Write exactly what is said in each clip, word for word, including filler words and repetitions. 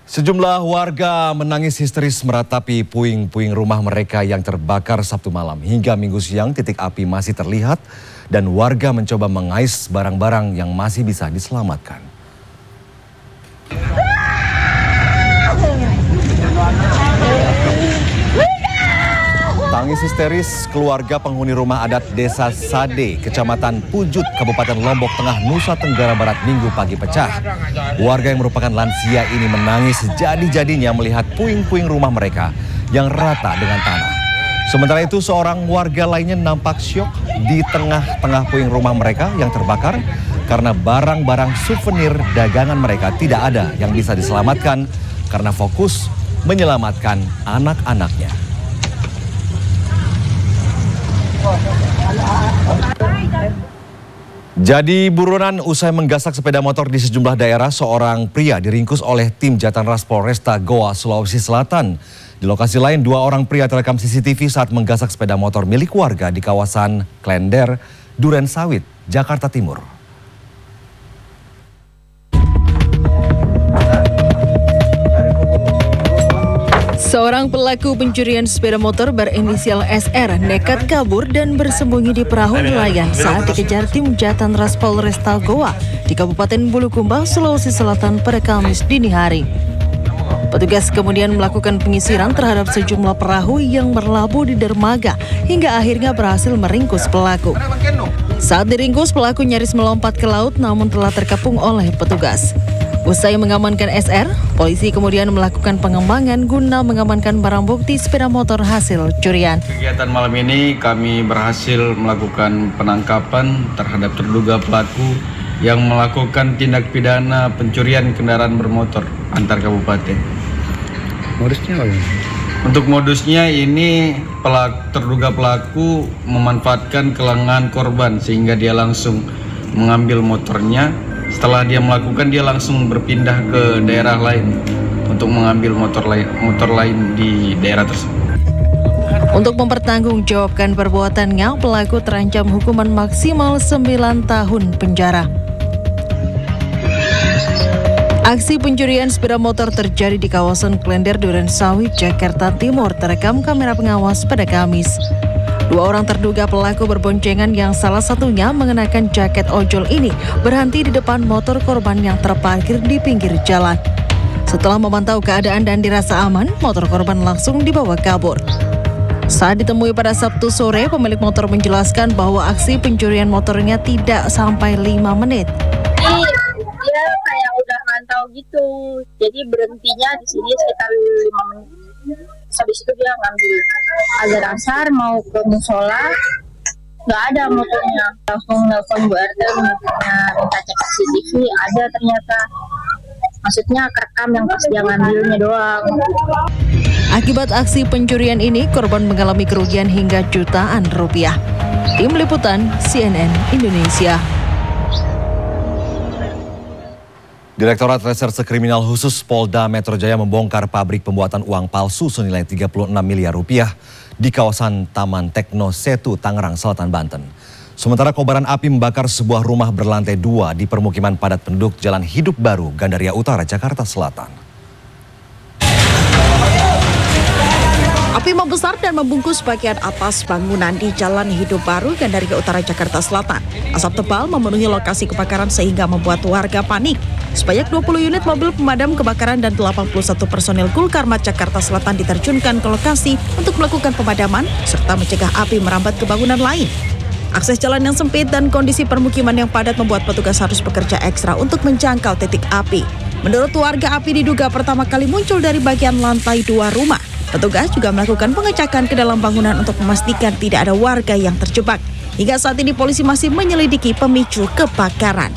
Sejumlah warga menangis histeris meratapi puing-puing rumah mereka yang terbakar Sabtu malam. Hingga Minggu siang titik api masih terlihat dan warga mencoba mengais barang-barang yang masih bisa diselamatkan. Tangis histeris keluarga penghuni rumah adat Desa Sade, Kecamatan Pujut, Kabupaten Lombok Tengah, Nusa Tenggara Barat Minggu pagi pecah. Warga yang merupakan lansia ini menangis sejadi-jadinya melihat puing-puing rumah mereka yang rata dengan tanah. Sementara itu seorang warga lainnya nampak syok di tengah-tengah puing rumah mereka yang terbakar karena barang-barang souvenir dagangan mereka tidak ada yang bisa diselamatkan karena fokus menyelamatkan anak-anaknya. Jadi buronan usai menggasak sepeda motor di sejumlah daerah, seorang pria diringkus oleh tim Jatanras Polresta Goa, Sulawesi Selatan. Di lokasi lain, dua orang pria terekam C C T V saat menggasak sepeda motor milik warga di kawasan Klender, Duren Sawit, Jakarta Timur. Seorang pelaku pencurian sepeda motor berinisial S R nekat kabur dan bersembunyi di perahu nelayan saat dikejar tim Jatanras Polresta Goa di Kabupaten Bulukumba, Sulawesi Selatan pada Kamis dini hari. Petugas kemudian melakukan penyisiran terhadap sejumlah perahu yang berlabuh di dermaga hingga akhirnya berhasil meringkus pelaku. Saat diringkus, pelaku nyaris melompat ke laut namun telah terkepung oleh petugas. Usai mengamankan S R, polisi kemudian melakukan pengembangan guna mengamankan barang bukti sepeda motor hasil curian. Kegiatan malam ini kami berhasil melakukan penangkapan terhadap terduga pelaku yang melakukan tindak pidana pencurian kendaraan bermotor antar kabupaten. Modusnya apa? Untuk modusnya ini pelaku, terduga pelaku memanfaatkan kelengahan korban sehingga dia langsung mengambil motornya. Setelah dia melakukan, dia langsung berpindah ke daerah lain untuk mengambil motor lain, motor lain di daerah tersebut. Untuk mempertanggungjawabkan perbuatannya, pelaku terancam hukuman maksimal sembilan tahun penjara. Aksi pencurian sepeda motor terjadi di kawasan Klender, Duren Sawit, Jakarta Timur, terekam kamera pengawas pada Kamis. Dua orang terduga pelaku berboncengan yang salah satunya mengenakan jaket ojol ini berhenti di depan motor korban yang terparkir di pinggir jalan. Setelah memantau keadaan dan dirasa aman, motor korban langsung dibawa kabur. Saat ditemui pada Sabtu sore, pemilik motor menjelaskan bahwa aksi pencurian motornya tidak sampai lima menit. Dia kayak udah mantau gitu, jadi berhentinya di sini sekitar lima menit. Habis itu dia ngambil azan asar mau ke musola, nggak ada motornya. Langsung nelfon Bu R T, minta cek C C T V, ada ternyata. Maksudnya kerekam yang pas dia ngambilnya doang. Akibat aksi pencurian ini, korban mengalami kerugian hingga jutaan rupiah. Tim Liputan C N N Indonesia. Direktorat Reserse Kriminal Khusus Polda Metro Jaya membongkar pabrik pembuatan uang palsu senilai tiga puluh enam miliar rupiah di kawasan Taman Tekno Setu, Tangerang Selatan, Banten. Sementara kobaran api membakar sebuah rumah berlantai dua di permukiman padat penduduk Jalan Hidup Baru, Gandaria Utara, Jakarta Selatan. Api membesar dan membungkus bagian atas bangunan di Jalan Hidup Baru, Gandaria Utara, Jakarta Selatan. Asap tebal memenuhi lokasi kebakaran sehingga membuat warga panik. Sebanyak dua puluh unit mobil pemadam kebakaran dan delapan puluh satu personil Gulkarmat Jakarta Selatan diterjunkan ke lokasi untuk melakukan pemadaman serta mencegah api merambat ke bangunan lain. Akses jalan yang sempit dan kondisi permukiman yang padat membuat petugas harus bekerja ekstra untuk menjangkau titik api. Menurut warga, api diduga pertama kali muncul dari bagian lantai dua rumah. Petugas juga melakukan pengecekan ke dalam bangunan untuk memastikan tidak ada warga yang terjebak. Hingga saat ini polisi masih menyelidiki pemicu kebakaran.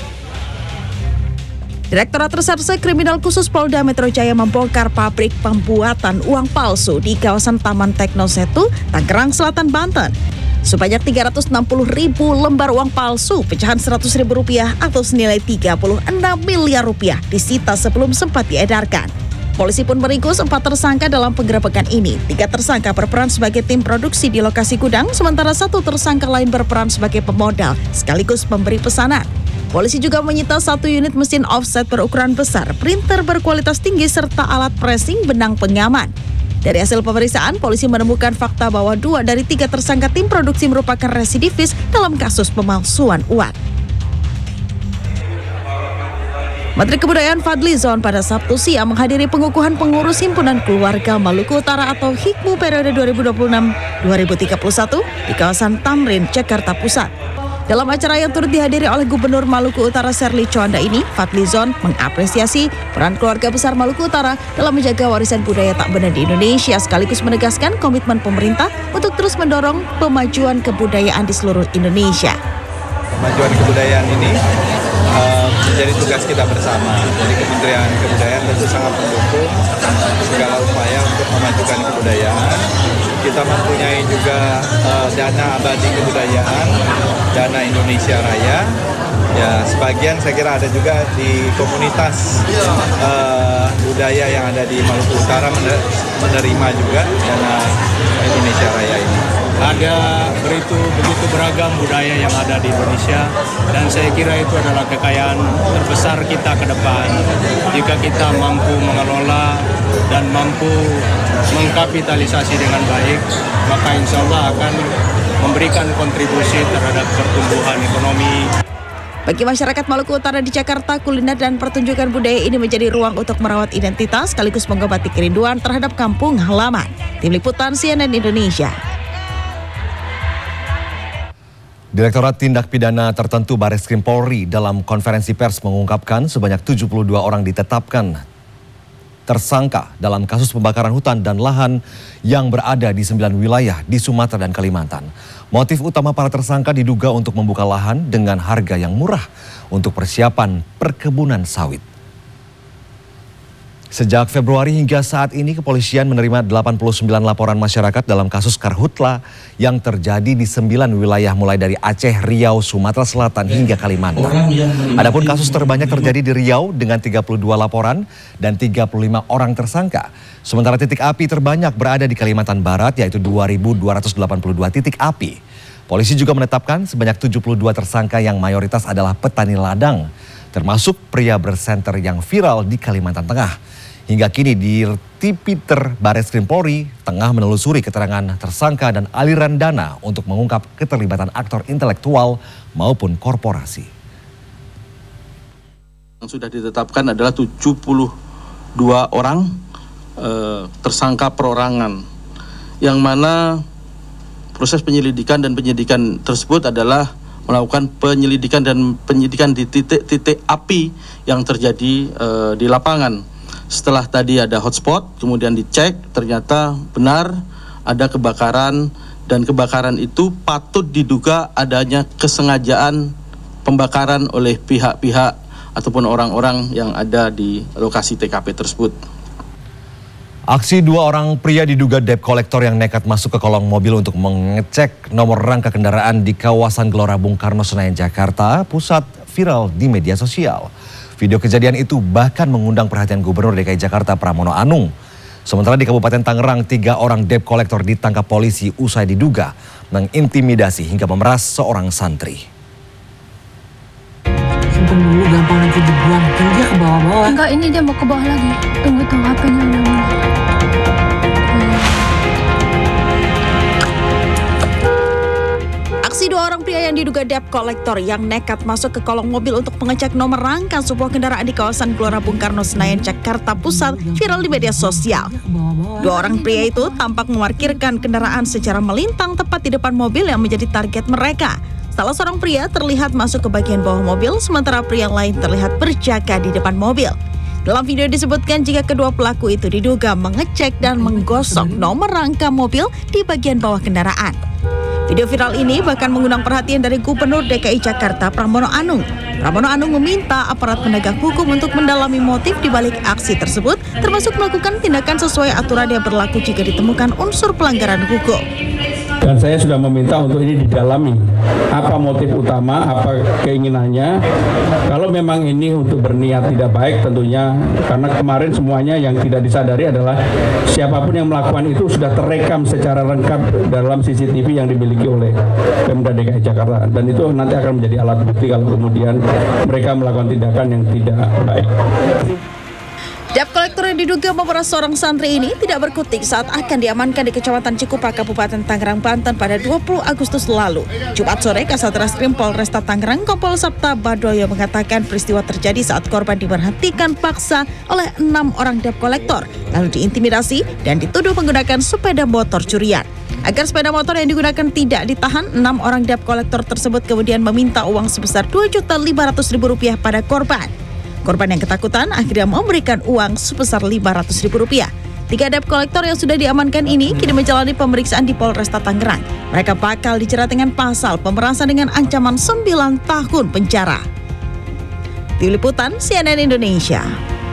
Direktorat Reserse Kriminal Khusus Polda Metro Jaya membongkar pabrik pembuatan uang palsu di kawasan Taman Tekno Setu, Tangerang Selatan, Banten. Sebanyak tiga ratus enam puluh ribu lembar uang palsu pecahan seratus ribu rupiah atau senilai tiga puluh enam miliar rupiah disita sebelum sempat diedarkan. Polisi pun meringkus empat tersangka dalam penggerebekan ini. Tiga tersangka berperan sebagai tim produksi di lokasi gudang, sementara satu tersangka lain berperan sebagai pemodal sekaligus pemberi pesanan. Polisi juga menyita satu unit mesin offset berukuran besar, printer berkualitas tinggi, serta alat pressing benang pengaman. Dari hasil pemeriksaan, polisi menemukan fakta bahwa dua dari tiga tersangka tim produksi merupakan residivis dalam kasus pemalsuan uang. Menteri Kebudayaan Fadly Zon pada Sabtu siang menghadiri pengukuhan pengurus Himpunan Keluarga Maluku Utara atau HIKMU periode dua ribu dua puluh enam sampai dua ribu tiga puluh satu di kawasan Tamrin, Jakarta Pusat. Dalam acara yang turut dihadiri oleh Gubernur Maluku Utara Serly Coanda ini, Fadly Zon mengapresiasi peran keluarga besar Maluku Utara dalam menjaga warisan budaya tak benda di Indonesia, sekaligus menegaskan komitmen pemerintah untuk terus mendorong pemajuan kebudayaan di seluruh Indonesia. Kemajuan kebudayaan ini uh, menjadi tugas kita bersama. Jadi Kementerian Kebudayaan tentu sangat mendukung segala upaya untuk memajukan kebudayaan. Kita mempunyai juga uh, dana abadi kebudayaan, dana Indonesia Raya. Ya, sebagian saya kira ada juga di komunitas uh, budaya yang ada di Maluku Utara menerima juga dana Indonesia Raya ini. Ada begitu begitu beragam budaya yang ada di Indonesia, dan saya kira itu adalah kekayaan terbesar kita ke depan. Jika kita mampu mengelola dan mampu mengkapitalisasi dengan baik, maka insya Allah akan memberikan kontribusi terhadap pertumbuhan ekonomi. Bagi masyarakat Maluku Utara di Jakarta, kuliner dan pertunjukan budaya ini menjadi ruang untuk merawat identitas sekaligus mengobati kerinduan terhadap kampung halaman. Tim Liputan C N N Indonesia. Direktorat Tindak Pidana Tertentu Bareskrim Polri dalam konferensi pers mengungkapkan sebanyak tujuh puluh dua orang ditetapkan tersangka dalam kasus pembakaran hutan dan lahan yang berada di sembilan wilayah di Sumatera dan Kalimantan. Motif utama para tersangka diduga untuk membuka lahan dengan harga yang murah untuk persiapan perkebunan sawit. Sejak Februari hingga saat ini, kepolisian menerima delapan puluh sembilan laporan masyarakat dalam kasus karhutla yang terjadi di sembilan wilayah mulai dari Aceh, Riau, Sumatera Selatan hingga Kalimantan. Adapun kasus terbanyak terjadi di Riau dengan tiga puluh dua laporan dan tiga puluh lima orang tersangka. Sementara titik api terbanyak berada di Kalimantan Barat, yaitu dua ribu dua ratus delapan puluh dua titik api. Polisi juga menetapkan sebanyak tujuh puluh dua tersangka yang mayoritas adalah petani ladang, termasuk pria bersenter yang viral di Kalimantan Tengah. Hingga kini di Tipiter Bareskrim Polri tengah menelusuri keterangan tersangka dan aliran dana untuk mengungkap keterlibatan aktor intelektual maupun korporasi. Yang sudah ditetapkan adalah tujuh puluh dua orang eh, tersangka perorangan, yang mana proses penyelidikan dan penyidikan tersebut adalah melakukan penyelidikan dan penyidikan di titik-titik api yang terjadi eh, di lapangan. Setelah tadi ada hotspot, kemudian dicek, ternyata benar ada kebakaran, dan kebakaran itu patut diduga adanya kesengajaan pembakaran oleh pihak-pihak ataupun orang-orang yang ada di lokasi T K P tersebut. Aksi dua orang pria diduga debt collector yang nekat masuk ke kolong mobil untuk mengecek nomor rangka kendaraan di kawasan Gelora Bung Karno, Senayan, Jakarta Pusat viral di media sosial. Video kejadian itu bahkan mengundang perhatian Gubernur D K I Jakarta Pramono Anung. Sementara di Kabupaten Tangerang, tiga orang debt collector ditangkap polisi usai diduga mengintimidasi hingga memeras seorang santri. Simpen dulu, gampang nanti dibuang. Kan dia ke bawah-bawah. Enggak, ini dia mau ke bawah lagi. Tunggu tuh H P-nya udah mau. Aksi dua orang pria yang diduga debt collector yang nekat masuk ke kolong mobil untuk mengecek nomor rangka sebuah kendaraan di kawasan Gelora Bung Karno, Senayan, Jakarta Pusat viral di media sosial. Dua orang pria itu tampak memarkirkan kendaraan secara melintang tepat di depan mobil yang menjadi target mereka. Salah seorang pria terlihat masuk ke bagian bawah mobil, sementara pria lain terlihat berjaga di depan mobil. Dalam video disebutkan jika kedua pelaku itu diduga mengecek dan menggosok nomor rangka mobil di bagian bawah kendaraan. Video viral ini bahkan mengundang perhatian dari Gubernur D K I Jakarta Pramono Anung. Pramono Anung meminta aparat penegak hukum untuk mendalami motif di balik aksi tersebut, termasuk melakukan tindakan sesuai aturan yang berlaku jika ditemukan unsur pelanggaran hukum. Dan saya sudah meminta untuk ini didalami, apa motif utama, apa keinginannya. Kalau memang ini untuk berniat tidak baik tentunya, karena kemarin semuanya yang tidak disadari adalah siapapun yang melakukan itu sudah terekam secara lengkap dalam C C T V yang dimiliki oleh Pemda D K I Jakarta. Dan itu nanti akan menjadi alat bukti kalau kemudian mereka melakukan tindakan yang tidak baik. Debt kolektor yang diduga memeras seorang santri ini tidak berkutik saat akan diamankan di Kecamatan Cikupa, Kabupaten Tangerang, Banten pada dua puluh Agustus lalu. Jumat sore, Kasat Reskrim Polresta Tangerang Kompol Sabta Badoyo mengatakan peristiwa terjadi saat korban diberhentikan paksa oleh enam orang debt kolektor, lalu diintimidasi dan dituduh menggunakan sepeda motor curian. Agar sepeda motor yang digunakan tidak ditahan, enam orang debt kolektor tersebut kemudian meminta uang sebesar dua juta lima ratus ribu rupiah pada korban. Korban yang ketakutan akhirnya memberikan uang sebesar lima ratus ribu rupiah. Tiga debt kolektor yang sudah diamankan ini kini menjalani pemeriksaan di Polresta Tangerang. Mereka bakal dijerat dengan pasal pemerasan dengan ancaman sembilan tahun penjara. Tim Liputan C N N Indonesia.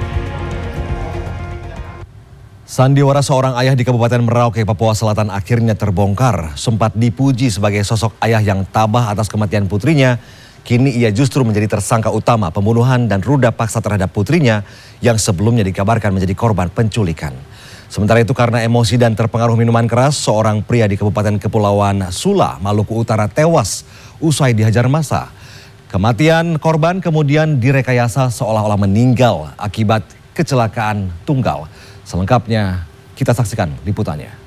Sandiwara seorang ayah di Kabupaten Merauke, Papua Selatan akhirnya terbongkar. Sempat dipuji sebagai sosok ayah yang tabah atas kematian putrinya, kini ia justru menjadi tersangka utama pembunuhan dan ruda paksa terhadap putrinya yang sebelumnya dikabarkan menjadi korban penculikan. Sementara itu karena emosi dan terpengaruh minuman keras, seorang pria di Kabupaten Kepulauan Sula, Maluku Utara tewas usai dihajar massa. Kematian korban kemudian direkayasa seolah-olah meninggal akibat kecelakaan tunggal. Selengkapnya kita saksikan liputannya.